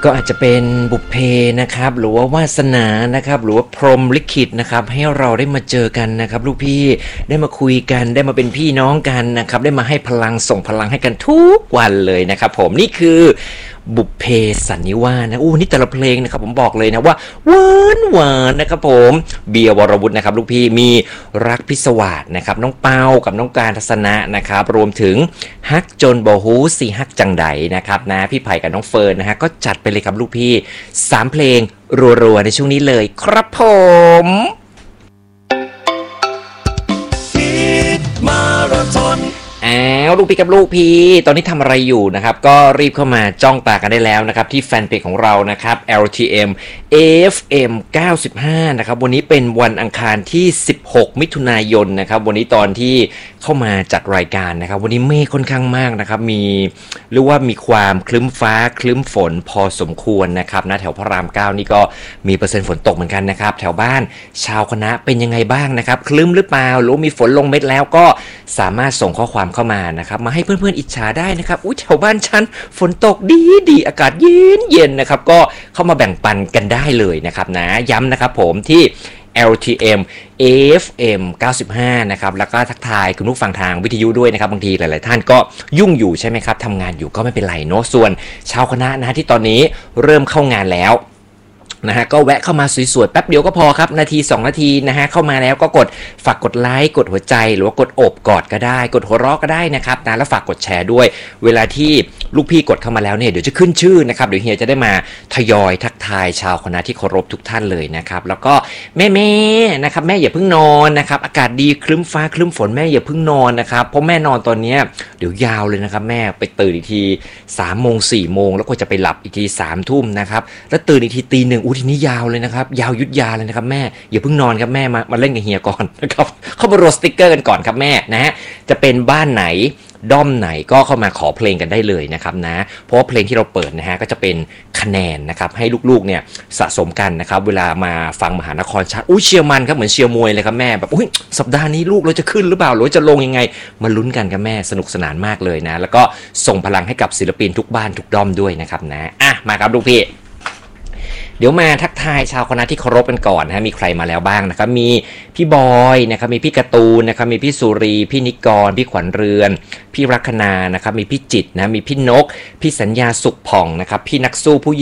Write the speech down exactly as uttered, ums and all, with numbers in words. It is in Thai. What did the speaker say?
ก็อาจจะเป็นบุพเพนะครับหรือว่าวาสนานะครับหรือว่าพรหมลิขิตนะครับให้เราได้มาเจอกันนะครับลูกพี่ได้มาคุยกันได้มาเป็นพี่น้องกันนะครับได้มาให้พลังส่งพลังให้กันทุกวันเลยนะครับผมนี่คือบุพเพสันนิวาสนะอู้นี่แต่ละเพลงนะครับผมบอกเลยนะว่าหวานหวานนะครับผมเบียร์วรวุฒินะครับลูกพี่มีรักพิศวาสนะครับน้องเปากับน้องการทัศนะนะครับรวมถึงฮักจนบ่ฮู้สิฮักจังใดนะครับนะพี่ไผ่กับน้องเฟิร์นนะฮะก็จัดไปเลยครับลูกพี่สามเพลงรัวๆในช่วงนี้เลยครับผมมาราธอนอ้าวลูกพี่กับลูกพี่ตอนนี้ทำอะไรอยู่นะครับก็รีบเข้ามาจ้องตากันได้แล้วนะครับที่แฟนเพจของเรานะครับ แอล ที เอ็ม เอ เอฟ เอ็ม เก้าสิบห้านะครับวันนี้เป็นวันอังคารที่สิบหกมิถุนายนนะครับวันนี้ตอนที่เข้ามาจัดรายการนะครับวันนี้เมฆค่อนข้างมากนะครับมีเรียกว่ามีความคลึ้มฟ้าคลึ้มฝนพอสมควรนะครับนะแถวพระรามเก้านี่ก็มีเปอร์เซ็นต์ฝนตกเหมือนกันนะครับแถวบ้านชาวคณะเป็นยังไงบ้างนะครับคลึ้มหรือเปล่าหรือมีฝนลงเม็ดแล้วก็สามารถส่งข้อความเข้ามานะครับมาให้เพื่อนๆอิจฉาได้นะครับอุ้ยแถวบ้านฉันฝนตกดีดีอากาศเย็นเย็นนะครับก็เข้ามาแบ่งปันกันได้เลยนะครับนะย้ำนะครับผมที่ แอล ที เอ็ม เอ เอฟ เอ็ม เก้าสิบห้านะครับแล้วก็ทักทายคุณผู้ฟังทางวิทยุด้วยนะครับบางทีหลายๆท่านก็ยุ่งอยู่ใช่ไหมครับทำงานอยู่ก็ไม่เป็นไรเนาะส่วนชาวคณะนะที่ตอนนี้เริ่มเข้างานแล้วนะฮะก็แวะเข้ามาสวยๆแป๊บเดียวก็พอครับนาทีสองนาทีนะฮะเข้ามาแล้วก็กดฝากกดไลค์กดหัวใจหรือว่ากดอบกอดก็ได้กดหัวเราะก็ได้นะครับนะแล้วฝากกดแชร์ด้วยเวลาที่ลูกพี่กดเข้ามาแล้วเนี่ยเดี๋ยวจะขึ้นชื่อนะครับเดี๋ยวเฮียจะได้มาทยอยทักทายชาวคณะที่เคารพทุกท่านเลยนะครับแล้วก็แม่ๆนะครับแม่อย่าเพิ่งนอนนะครับอากาศดีครึ้มฟ้าครึ้มฝนแม่อย่าเพิ่งนอนนะครับเพราะแม่นอนตอนนี้เดี๋ยวยาวเลยนะครับแม่ไปตื่นอีกทีสามโมงสี่โมงแล้วก็จะไปหลับอีกทีสามทุ่มนะครับแล้วตื่นอีกทีตีหนึ่งอู้ทีนี้ยาวเลยนะครับยาวยุดยาเลยนะครับแม่อย่าเพิ่งนอนครับแม่มามาเล่นกับเฮียก่อนนะครับเข้ามาโรสติ๊กเกอร์กันก่อนครับแม่นะฮะจะเป็นบ้านไหนด้อมไหนก็เข้ามาขอเพลงกันได้เลยนะครับนะเพราะว่าเพลงที่เราเปิดนะฮะก็จะเป็นคะแนนนะครับให้ลูกๆเนี่ยสะสมกันนะครับเวลามาฟังมหานครชัดอุ้ยเชียร์มันครับเหมือนเชียร์มวยเลยครับแม่แบบอุ้ยสัปดาห์นี้ลูกเราจะขึ้นหรือเปล่าหรือจะลงยังไงมาลุ้นกันครับแม่สนุกสนานมากเลยนะแล้วก็ส่งพลังให้กับศิลปินทุกบ้านทุกด้อมด้วยนะครับนะอ่ะมาครับลูกพี่เดี๋ยวมาทักทายชาวคณะที่เคารพกันก่อนนะมีใครมาแล้วบ้างนะครับมีพี่บอยนะครับมีพี่การ์ตูนนะครับมีพี่สุรีพี่นิกรพี่ขวัญเรือนพี่รักนานะครับมีพี่จิตนะมีพี่นกพี่สัญญาสุขผ่องนะครับพี่นักสู้ผู้